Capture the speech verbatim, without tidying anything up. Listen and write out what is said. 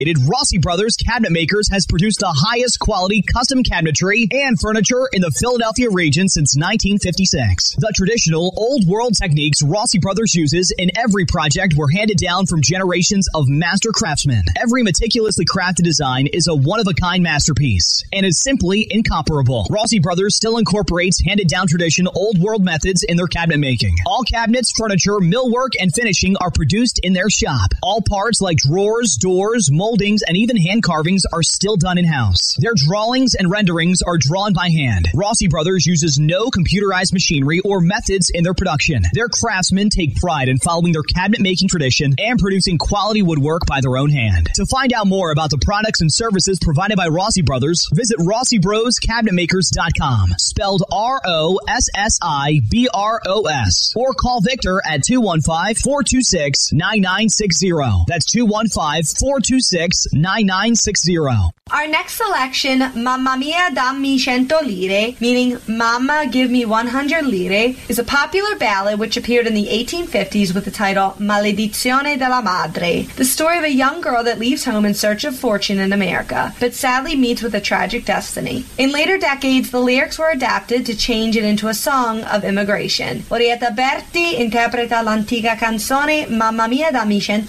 Rossi Brothers Cabinet Makers has produced the highest quality custom cabinetry and furniture in the Philadelphia region since nineteen fifty-six. The traditional old world techniques Rossi Brothers uses in every project were handed down from generations of master craftsmen. Every meticulously crafted design is a one-of-a-kind masterpiece and is simply incomparable. Rossi Brothers still incorporates handed-down tradition old world methods in their cabinet making. All cabinets, furniture, millwork, and finishing are produced in their shop. All parts like drawers, doors, moldings, and even hand carvings are still done in-house. Their drawings and renderings are drawn by hand. Rossi Brothers uses no computerized machinery or methods in their production. Their craftsmen take pride in following their cabinet-making tradition and producing quality woodwork by their own hand. To find out more about the products and services provided by Rossi Brothers, visit Rossi Bros Cabinet Makers dot com, spelled R O S S I B R O S, or call Victor at two one five, four two six, nine nine six zero. That's two one five, four two six, nine nine six zero. Our next selection, Mamma Mia Dammi Cento Lire, meaning Mama Give Me one hundred Lire, is a popular ballad which appeared in the eighteen fifties with the title Maledizione della Madre, the story of a young girl that leaves home in search of fortune in America, but sadly meets with a tragic destiny. In later decades, the lyrics were adapted to change it into a song of immigration. Orietta Berti interpreta l'antica canzone Mamma Mia Dammi Cento